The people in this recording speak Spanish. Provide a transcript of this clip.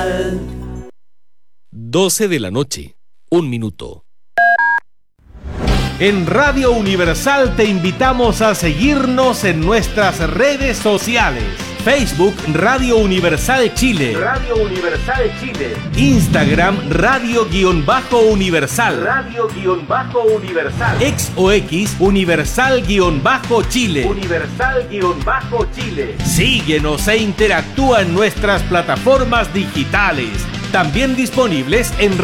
12 de la noche, 1 minuto. En Radio Universal te invitamos a seguirnos en nuestras redes sociales. Facebook Radio Universal Chile. Radio Universal Chile. Instagram Radio-Universal. Radio-Universal. Ex o X Universal-Chile. Universal-Chile. Síguenos e interactúa en nuestras plataformas digitales. También disponibles en